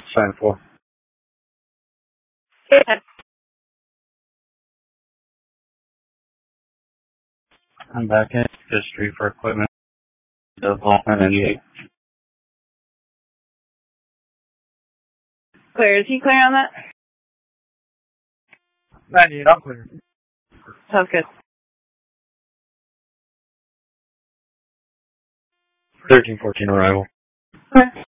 Sign 4. Yeah. I'm back in history for equipment. Development and 8. Clear. Is he clear on that? 98, I'm clear. Sounds good. 1314 arrival. Okay.